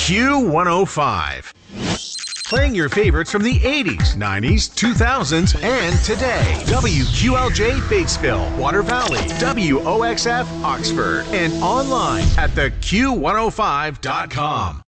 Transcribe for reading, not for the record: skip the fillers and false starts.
Q105. Playing your favorites from the 80s, 90s, 2000s, and today. WQLJ Batesville, Water Valley, WOXF Oxford, and online at theq105.com.